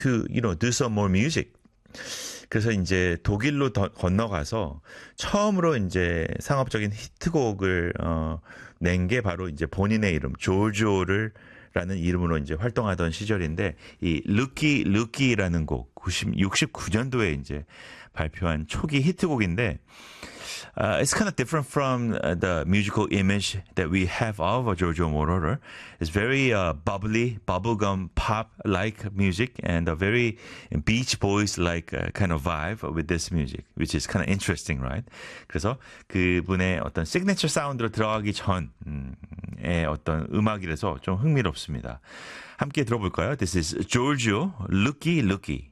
to, do some more music. 그래서 이제 독일로 건너가서 처음으로 이제 상업적인 히트곡을 낸 게 바로 이제 본인의 이름 조르조를 라는 이름으로 이제 활동하던 시절인데 이 루키 루키라는 곡 69년도에 이제 발표한 초기 히트곡인데 it's kind of different from the musical image that we have of Giorgio Moroder. It's very bubbly, bubblegum pop-like music and a very Beach Boys-like kind of vibe with this music, which is kind of interesting, right? 그래서 그분의 어떤 시그니처 사운드로 들어가기 전의 어떤 음악이라서 좀 흥미롭습니다. 함께 들어볼까요? This is Giorgio, Lucky Lucky.